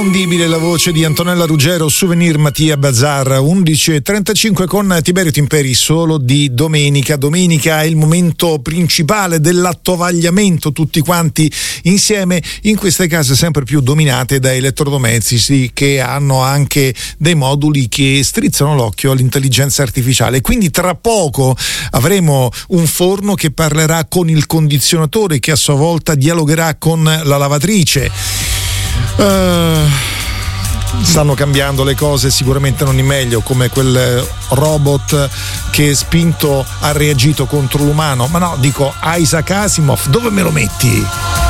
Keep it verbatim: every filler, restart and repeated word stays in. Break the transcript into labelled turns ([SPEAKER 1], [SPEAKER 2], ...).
[SPEAKER 1] La voce di Antonella Ruggero, Souvenir Mattia Bazar. Undici e trentacinque con Tiberio Timperi, solo di domenica. Domenica è il momento principale dell'attovagliamento, tutti quanti insieme in queste case sempre più dominate da elettrodomestici che hanno anche dei moduli che strizzano l'occhio all'intelligenza artificiale. Quindi tra poco avremo un forno che parlerà con il condizionatore, che a sua volta dialogherà con la lavatrice. Uh, stanno cambiando le cose, sicuramente non in meglio, come quel robot che spinto ha reagito contro l'umano. Ma no, dico Isaac Asimov, dove me lo metti?